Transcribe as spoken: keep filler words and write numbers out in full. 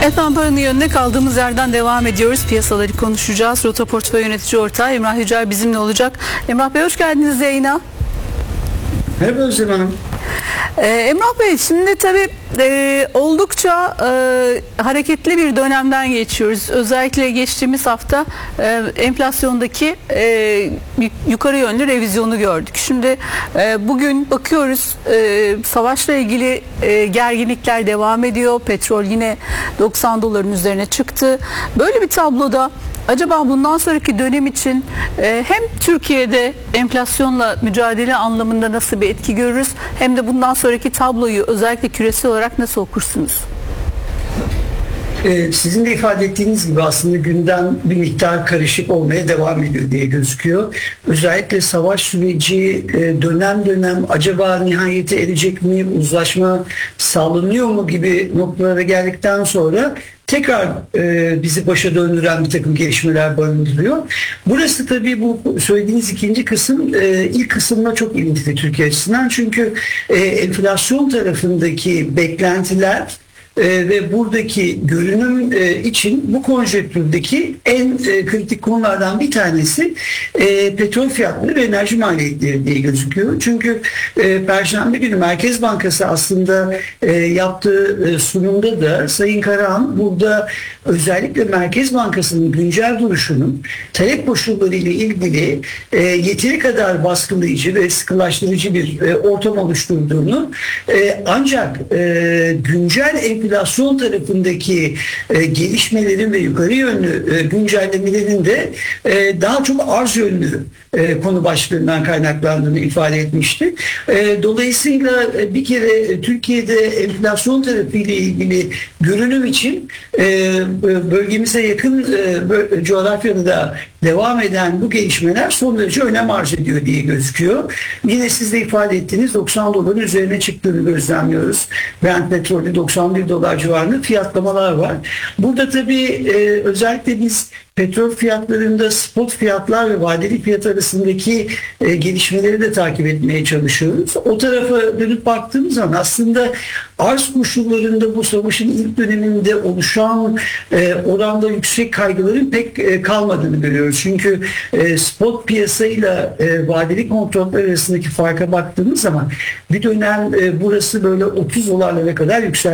Efendim paranın yönüne kaldığımız yerden devam ediyoruz. Piyasaları konuşacağız. Rota Portföy Yönetici Ortağı Emrah Yücel bizimle olacak. Emrah Bey hoş geldiniz yayına. Merhaba Özlem Hanım. Ee, Emrah Bey şimdi tabii e, oldukça e, hareketli bir dönemden geçiyoruz. Özellikle geçtiğimiz hafta e, enflasyondaki e, yukarı yönlü revizyonu gördük. Şimdi e, bugün bakıyoruz e, savaşla ilgili e, gerginlikler devam ediyor. Petrol yine doksan doların üzerine çıktı. Böyle bir tabloda acaba bundan sonraki dönem için e, hem Türkiye'de enflasyonla mücadele anlamında nasıl bir etki görürüz hem de bundan sonraki tabloyu özellikle küresel olarak nasıl okursunuz? Ee, sizin de ifade ettiğiniz gibi aslında gündem bir miktar karışık olmaya devam ediyor diye gözüküyor. Özellikle savaş süreci e, dönem dönem acaba nihayete erecek mi, uzlaşma sağlanıyor mu gibi noktalara geldikten sonra tekrar e, bizi başa döndüren bir takım gelişmeler barındırıyor. Burası tabii bu söylediğiniz ikinci kısım e, ilk kısımla çok ilintili Türkiye açısından. Çünkü e, enflasyon tarafındaki beklentiler Ee, ve buradaki görünüm e, için bu konjektürdeki en e, kritik konulardan bir tanesi e, petrol fiyatları ve enerji maliyetleri diye gözüküyor. Çünkü e, Perşembe günü Merkez Bankası aslında e, yaptığı e, sunumda da Sayın Karahan burada özellikle Merkez Bankası'nın güncel duruşunun talep koşulları ile ilgili e, yeteri kadar baskılayıcı ve sıkılaştırıcı bir e, ortam oluşturduğunu e, ancak e, güncel enflasyon enflasyon tarafındaki e, gelişmelerin ve yukarı yönlü e, güncellemelerin de e, daha çok arz yönlü e, konu başlığından kaynaklandığını ifade etmişti. E, dolayısıyla e, bir kere e, Türkiye'de enflasyon tarafıyla ilgili görünüm için e, bölgemize yakın e, coğrafyada da devam eden bu gelişmeler son derece önem arz ediyor diye gözüküyor. Yine siz de ifade ettiğiniz doksan doların üzerine çıktığını gözlemliyoruz. Brent petrolü doksan bir dolar civarında fiyatlamalar var. Burada tabii e, özellikle biz petrol fiyatlarında spot fiyatlar ve vadeli fiyat arasındaki e, gelişmeleri de takip etmeye çalışıyoruz. O tarafa dönüp baktığımız zaman aslında arz koşullarında bu savaşın ilk döneminde oluşan e, oranda yüksek kaygıların pek e, kalmadığını görüyoruz. Çünkü e, spot piyasayla e, vadeli kontratlar arasındaki farka baktığımız zaman bir dönem e, burası böyle otuz dolarlara kadar yükseldi.